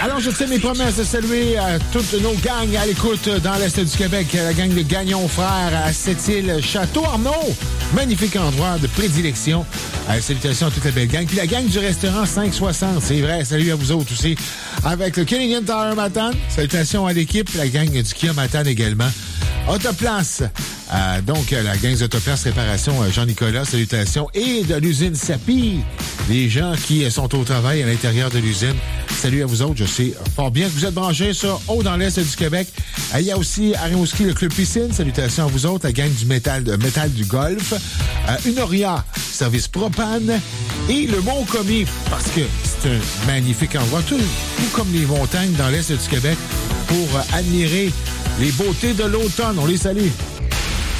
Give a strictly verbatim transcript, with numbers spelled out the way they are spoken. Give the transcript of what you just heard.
Alors, je tiens mes promesses de saluer euh, toutes nos gangs à l'écoute dans l'Est du Québec. La gang de Gagnon Frères à Sept-Îles, Château-Arnaud. Magnifique endroit de prédilection. Euh, salutations à toute la belle gang. Puis la gang du restaurant cinq soixante, c'est vrai. Salut à vous autres aussi. Avec le Canadian Tire Matane. Salutations à l'équipe. La gang du Kia Matane également. Autoplace. Euh, donc, la gang d'Autoplace Réparation, euh, Jean-Nicolas, salutations. Et de l'usine Sapi, les gens qui euh, sont au travail à l'intérieur de l'usine. Salut à vous autres. Je sais fort bien que vous êtes branchés sur Haut dans l'Est du Québec. Euh, il y a aussi à Rimouski, le Club Piscine. Salutations à vous autres. La gang du métal, de métal du Golfe. Euh, Unoria, service propane. Et le Mont-Commis, parce que c'est un magnifique endroit, tout, tout comme les montagnes dans l'Est du Québec, pour euh, admirer les beautés de l'automne. On les salue.